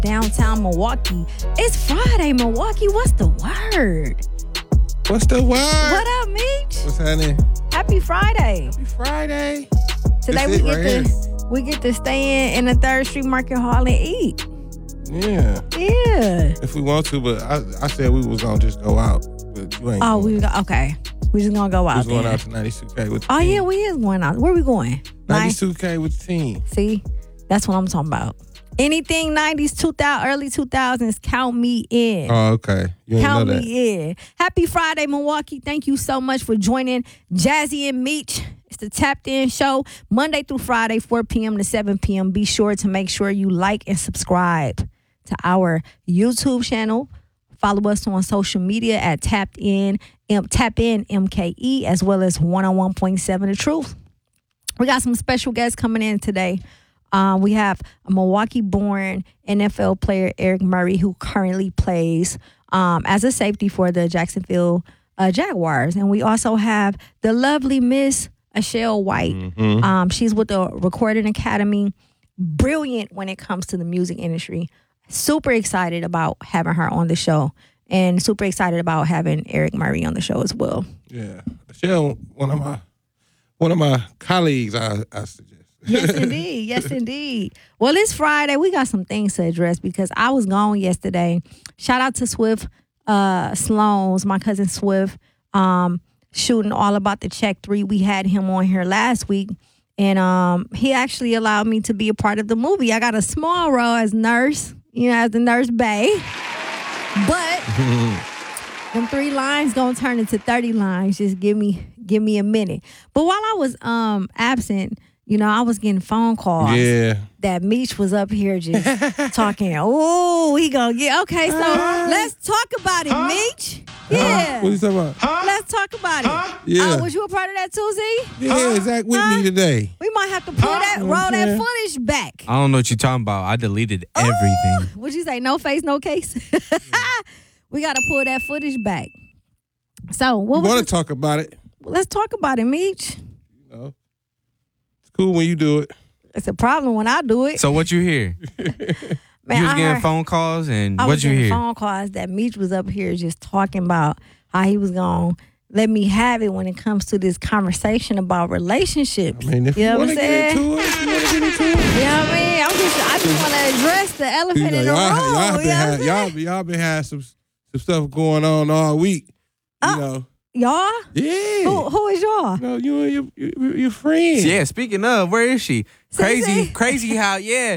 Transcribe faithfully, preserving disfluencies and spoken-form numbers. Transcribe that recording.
downtown Milwaukee. It's Friday, Milwaukee. What's the word? What's the word? What up, Meech? What's happening? Happy Friday. Happy Friday. Today This we it get right to here. we get to stay in, in the Third Street Market Hall and eat. Yeah. Yeah. If we want to, but I, I said we was gonna just go out. But you ain't. Oh, going. we go, okay. We just gonna go We out was going there. out to ninety-two K with the Oh team. yeah, we is going out. Where we going? ninety-two K with the team. See, that's what I'm talking about. Anything nineties, two thousand, early two thousands, count me in. Oh, okay. You ain't Count know that. me in. Happy Friday, Milwaukee. Thank you so much for joining Jazzy and Meech. It's the Tapped In Show, Monday through Friday, four p.m. to seven p.m. Be sure to make sure you like and subscribe to our YouTube channel. Follow us on social media at Tapped In, M, Tap In M K E, as well as one oh one point seven The Truth. We got some special guests coming in today. Um, we have a Milwaukee-born N F L player, Eric Murray, who currently plays um, as a safety for the Jacksonville uh, Jaguars. And we also have the lovely Miss Ashelle White. Mm-hmm. Um, she's with the Recording Academy. Brilliant when it comes to the music industry. Super excited about having her on the show. And super excited about having Eric Murray on the show as well. Yeah. Michelle, one of my one of my colleagues, I, I suggest. Yes, indeed. Yes, indeed. Well, it's Friday. We got some things to address because I was gone yesterday. Shout out to Swift uh, Sloans, my cousin Swift, um, shooting all about the check three. We had him on here last week, and um, he actually allowed me to be a part of the movie. I got a small role as nurse, you know, as the nurse bae. But them three lines gonna turn into thirty lines. Just give me give me a minute. But while I was um absent, you know, I was getting phone calls Yeah. that Meech was up here just talking. Oh, he gonna get okay. So let's talk about it, Meech. Yeah, What you talking about? let's talk about it. Yeah. Uh, was you a part of that, Susie? Yeah, Zach with Huh? me today. We might have to pull that, You know roll what I'm that saying? footage back. I don't know what you're talking about. I deleted everything. What'd you say? No face, no case. We gotta pull that footage back. So what You was? want the- to talk about it? let's talk about it, Meech. You know, it's cool when you do it. It's a problem when I do it. So what you hear? Man, you was I getting heard- phone calls and I what was you getting hear? phone calls that Meech was up here just talking about how he was going to let me have it when it comes to this conversation about relationships. I mean, if you know you what want I'm to get saying? into it, if you want to get into it. You know what I mean? I'm just, I just want to address the You elephant know, in the y'all, room. y'all, you know been what had, I'm y'all, saying? y'all been had some some stuff going on all week. You Uh, know, Y'all? yeah. Who, who is y'all? You know, you and your, your, your friend. Yeah, speaking of, where is she? Crazy, Sissy? crazy how, yeah,